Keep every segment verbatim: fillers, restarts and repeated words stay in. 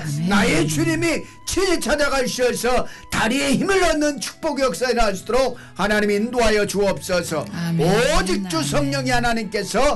아멘. 나의 주님이 친히 찾아가셔서 다리에 힘을 얻는 축복 역사에 나수도록 하나님 인도하여 주옵소서. 아멘. 오직 주 성령이 하나님께서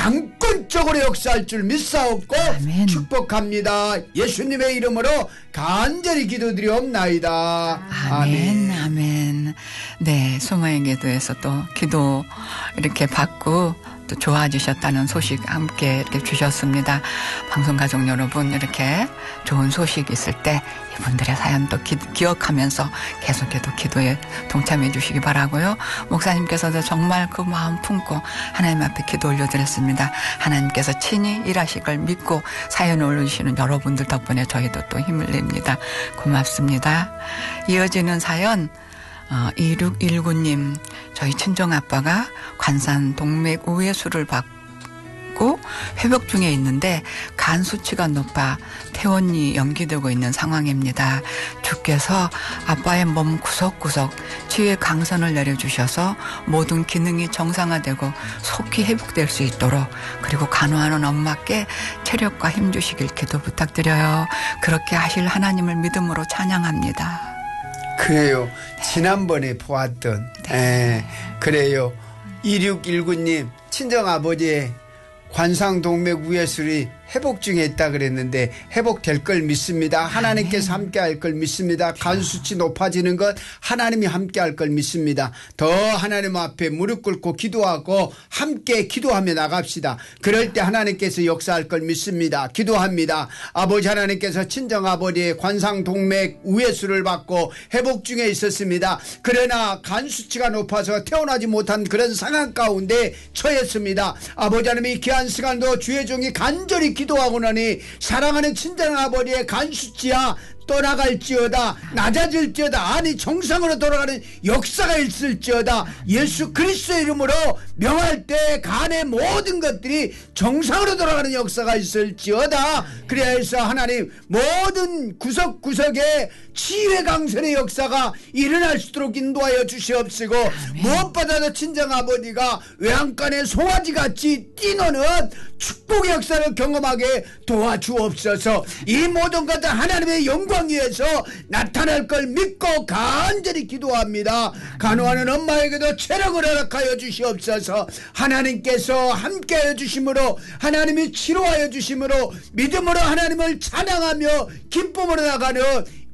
강권적으로 역사할 줄 믿사옵고 아멘. 축복합니다. 예수님의 이름으로 간절히 기도드리옵나이다. 아멘. 아멘. 네, 소마의 기도에서 또 기도 이렇게 받고 또 좋아지셨다는 소식 함께 이렇게 주셨습니다. 방송 가족 여러분, 이렇게 좋은 소식 있을 때 이분들의 사연 또 기, 기억하면서 계속해서 기도에 동참해 주시기 바라고요. 목사님께서도 정말 그 마음 품고 하나님 앞에 기도 올려드렸습니다. 하나님께서 친히 일하실 걸 믿고 사연을 올려주시는 여러분들 덕분에 저희도 또 힘을 냅니다. 고맙습니다. 이어지는 사연, 어, 이육일구 님, 저희 친정아빠가 관산 동맥 우회수를 받고 회복 중에 있는데 간 수치가 높아 퇴원이 연기되고 있는 상황입니다. 주께서 아빠의 몸 구석구석 치유의 강선을 내려주셔서 모든 기능이 정상화되고 속히 회복될 수 있도록, 그리고 간호하는 엄마께 체력과 힘 주시길 기도 부탁드려요. 그렇게 하실 하나님을 믿음으로 찬양합니다. 그래요. 지난번에 보았던 네. 에, 그래요. 이육일구 님 친정아버지의 관상동맥 우회술이 회복 중에 있다 그랬는데 회복될 걸 믿습니다. 하나님께서 함께할 걸 믿습니다. 간 수치 높아지는 것 하나님이 함께할 걸 믿습니다. 더 하나님 앞에 무릎 꿇고 기도하고 함께 기도하며 나갑시다. 그럴 때 하나님께서 역사할 걸 믿습니다. 기도합니다. 아버지 하나님께서 친정아버지의 관상동맥 우회수를 받고 회복 중에 있었습니다. 그러나 간 수치가 높아서 태어나지 못한 그런 상황 가운데 처했습니다. 아버지 하나님이 귀한 시간도 주의 종이 간절히 기도하고 나니 사랑하는 친정아버지의 간수치야 떠나갈지어다, 낮아질지어다, 아니 정상으로 돌아가는 역사가 있을지어다, 예수 그리스도의 이름으로 명할 때 간의 모든 것들이 정상으로 돌아가는 역사가 있을지어다. 그래서 하나님 모든 구석구석에 치유의 강선의 역사가 일어날 수 있도록 인도하여 주시옵시고, 무엇보다도 친정아버지가 외양간의 송아지같이 뛰노는 축복의 역사를 경험하게 도와주옵소서. 이 모든 것들 하나님의 영광 위해서 나타날 걸 믿고 간절히 기도합니다. 간호하는 엄마에게도 체력을 허락하여 주시옵소서. 하나님께서 함께하여 주심으로, 하나님이 치료하여 주심으로 믿음으로 하나님을 찬양하며 기쁨으로 나가는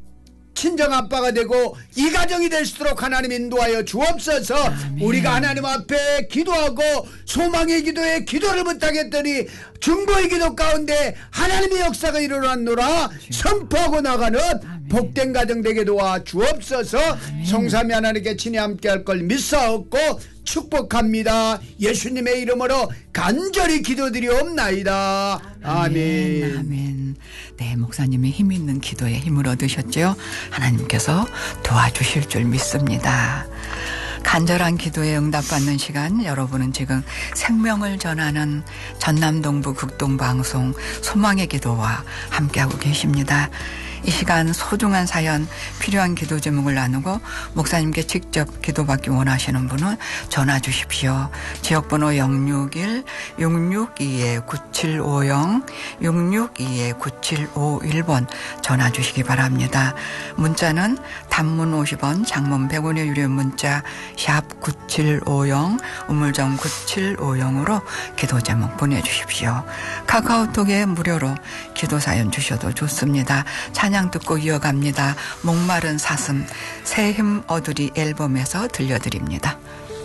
친정아빠가 되고 이 가정이 될 수 있도록 하나님 인도하여 주옵소서. 아멘. 우리가 하나님 앞에 기도하고 소망의 기도에 기도를 부탁했더니 중보의 기도 가운데 하나님의 역사가 일어났노라 선포하고 나가는 아멘. 복된 가정 되게 도와 주옵소서. 아멘. 성삼위 하나님께 친히 함께할 걸 믿사옵고 축복합니다. 예수님의 이름으로 간절히 기도드리옵나이다. 아멘. 아멘. 아멘. 네, 목사님의 힘 있는 기도에 힘을 얻으셨죠. 하나님께서 도와주실 줄 믿습니다. 간절한 기도에 응답받는 시간, 여러분은 지금 생명을 전하는 전남동부 극동방송 소망의 기도와 함께하고 계십니다. 이 시간 소중한 사연, 필요한 기도 제목을 나누고 목사님께 직접 기도받기 원하시는 분은 전화 주십시오. 지역번호 영육일 육육이 구칠오영 육육이 구칠오일 번 전화 주시기 바랍니다. 문자는 단문 오십 원, 장문 백 원의 유료 문자 샵 구칠오영, 우물정 구칠오영으로 기도 제목 보내주십시오. 카카오톡에 무료로 기도 사연 주셔도 좋습니다. 찬양 듣고 이어갑니다. 목마른 사슴 새 힘 얻으리 앨범에서 들려드립니다.